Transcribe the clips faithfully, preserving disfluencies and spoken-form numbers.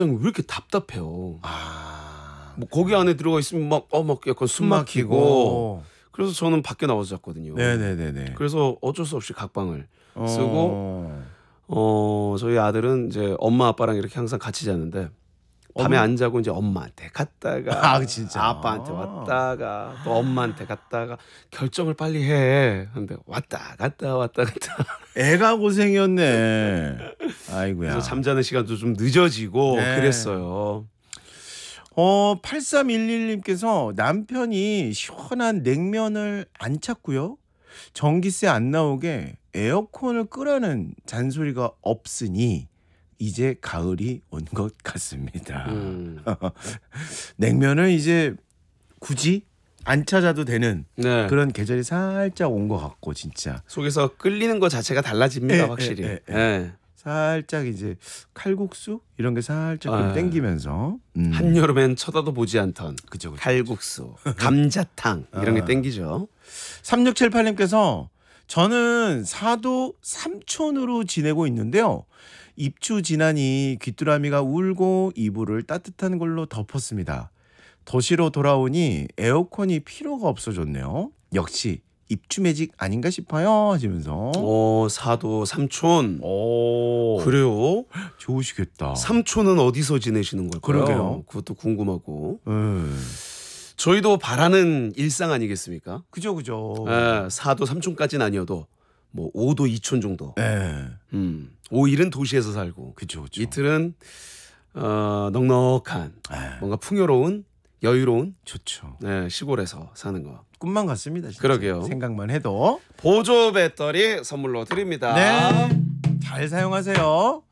왜 이렇게 답답해요. 아, 뭐 거기 안에 들어가 있으면 막 어 막 약간 숨 막히고. 그래서 저는 밖에 나와서 잤거든요. 네네네네. 그래서 어쩔 수 없이 각방을 어... 쓰고 어 저희 아들은 이제 엄마 아빠랑 이렇게 항상 같이 자는데 밤에 엄- 안 자고 이제 엄마한테 갔다가 아, 진짜? 아빠한테 왔다가 또 엄마한테 갔다가 결정을 빨리 해. 근데 왔다 갔다 왔다 갔다. 애가 고생이었네. 아이고야. 그래서 잠자는 시간도 좀 늦어지고 네. 그랬어요. 어, 팔삼일일님께서 남편이 시원한 냉면을 안 찾고요. 전기세 안 나오게 에어컨을 끄라는 잔소리가 없으니 이제 가을이 온 것 같습니다. 음. 냉면을 이제 굳이 안 찾아도 되는 네. 그런 계절이 살짝 온 것 같고 진짜 속에서 끌리는 것 자체가 달라집니다. 에, 확실히. 에, 에, 에. 예. 살짝 이제 칼국수 이런 게 살짝 좀 아. 땡기면서 음. 한여름엔 쳐다도 보지 않던 그죠, 그죠. 칼국수, 감자탕 이런 게 아. 땡기죠. 삼육칠팔님께서 저는 사도 삼촌으로 지내고 있는데요. 입추 지나니 귀뚜라미가 울고 이불을 따뜻한 걸로 덮었습니다. 도시로 돌아오니 에어컨이 필요가 없어졌네요. 역시 입추 매직 아닌가 싶어요 하시면서 어, 사도 삼촌. 오, 그래요? 좋으시겠다. 삼촌은 어디서 지내시는 걸까요? 그러게요. 그것도 궁금하고. 음. 저희도 바라는 일상 아니겠습니까? 그죠 그죠. 예, 사도 삼촌까지는 아니어도 뭐 오도 이촌 정도. 네. 음. 오일은 도시에서 살고 그죠 그죠. 이틀은 어, 넉넉한 에, 뭔가 풍요로운 여유로운 좋죠. 네, 시골에서 사는 거. 꿈만 같습니다. 진짜. 그러게요. 생각만 해도. 보조 배터리 선물로 드립니다. 네. 잘 사용하세요.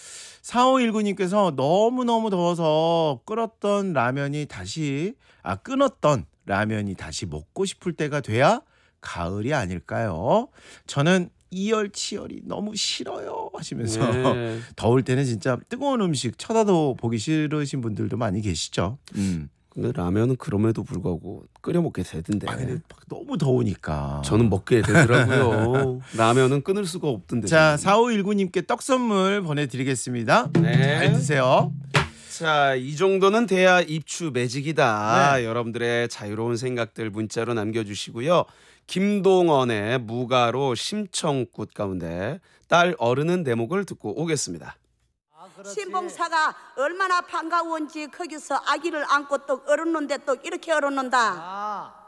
사오일구님께서 너무너무 더워서 끓었던 라면이 다시 아 끊었던 라면이 다시 먹고 싶을 때가 돼야 가을이 아닐까요? 저는 이열치열이 너무 싫어요 하시면서 네. 더울 때는 진짜 뜨거운 음식 쳐다도 보기 싫으신 분들도 많이 계시죠. 음. 근데 라면은 그럼에도 불구하고 끓여 먹게 되던데. 아 근데 막 너무 더우니까. 저는 먹게 되더라고요. 라면은 끊을 수가 없던데. 자, 저는. 사오일구님께 떡 선물 보내드리겠습니다. 네. 잘 드세요. 자, 이 정도는 돼야 입추 매직이다. 네. 여러분들의 자유로운 생각들 문자로 남겨주시고요. 김동원의 무가로 심청굿 가운데 딸 어른은 대목을 듣고 오겠습니다. 신봉사가 얼마나 반가운지 거기서 아기를 안고 또 얼었는데 또 이렇게 얼었는다.